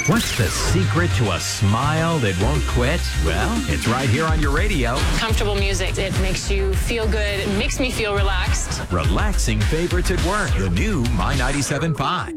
What's the secret to a smile that won't quit? Well, it's right here on your radio. Comfortable music. It makes you feel good. It makes me feel relaxed. Relaxing favorites at work. The new My 97.5.